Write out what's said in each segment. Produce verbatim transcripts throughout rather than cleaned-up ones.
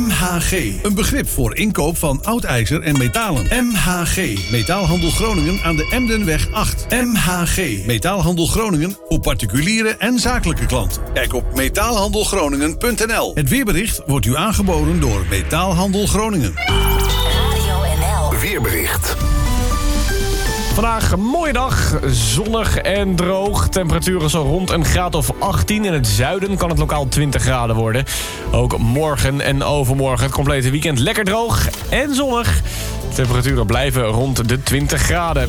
M H G, een begrip voor inkoop van oud ijzer en metalen. M H G, Metaalhandel Groningen aan de Emdenweg acht. M H G, Metaalhandel Groningen voor particuliere en zakelijke klanten. Kijk op metaalhandelgroningen punt n l. Het weerbericht wordt u aangeboden door Metaalhandel Groningen. Radio N L. Weerbericht. Vandaag een mooie dag, zonnig en droog. Temperaturen zo rond een graad of achttien. In het zuiden kan het lokaal twintig graden worden. Ook morgen en overmorgen het complete weekend lekker droog en zonnig. Temperaturen blijven rond de twintig graden.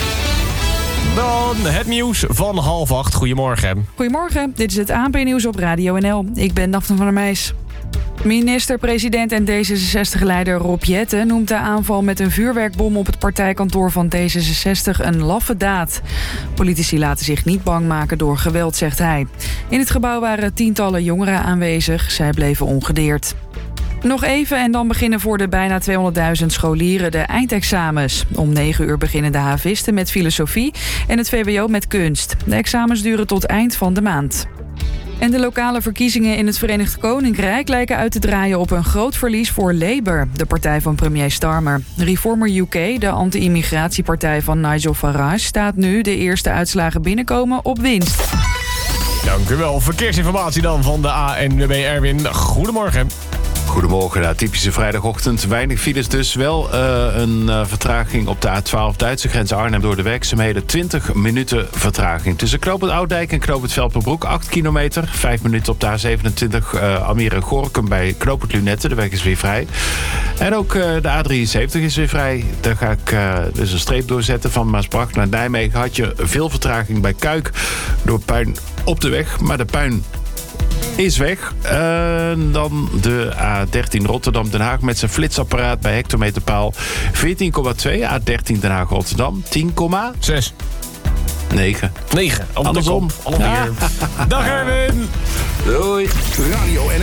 Dan het nieuws van half acht. Goedemorgen. Goedemorgen, dit is het A N P-nieuws op Radio N L. Ik ben Daphne van der Meijs. Minister-president en D zesenzestig-leider Rob Jetten noemt de aanval met een vuurwerkbom op het partijkantoor van D zesenzestig een laffe daad. Politici laten zich niet bang maken door geweld, zegt hij. In het gebouw waren tientallen jongeren aanwezig. Zij bleven ongedeerd. Nog even en dan beginnen voor de bijna tweehonderdduizend scholieren de eindexamens. Om negen uur beginnen de havisten met filosofie en het V W O met kunst. De examens duren tot eind van de maand. En de lokale verkiezingen in het Verenigd Koninkrijk lijken uit te draaien op een groot verlies voor Labour, de partij van premier Starmer. Reformer U K, de anti-immigratiepartij van Nigel Farage, staat nu de eerste uitslagen binnenkomen op winst. Dank u wel. Verkeersinformatie dan van de A N W B Erwin. Goedemorgen. Goedemorgen, nou, typische vrijdagochtend. Weinig files dus. Wel uh, een uh, vertraging op de A twaalf Duitse grens Arnhem door de werkzaamheden. twintig minuten vertraging. Tussen Knoopend Oudijk en Knoopend Velperbroek acht kilometer. vijf minuten op de A zevenentwintig uh, Almere-Gorinchem bij Knoopend Lunette. De weg is weer vrij. En ook uh, de A drieënzeventig is weer vrij. Daar ga ik uh, dus een streep doorzetten. Van Maasbracht naar Nijmegen had je veel vertraging bij Kuik door puin op de weg. Maar de puin is weg. Uh, dan de A dertien Rotterdam-Den Haag met zijn flitsapparaat bij hectometerpaal veertien komma twee. A dertien Den Haag-Rotterdam tien komma zes. negen. negen. Andersom. Andersom. Dag Erwin. Doei. Radio N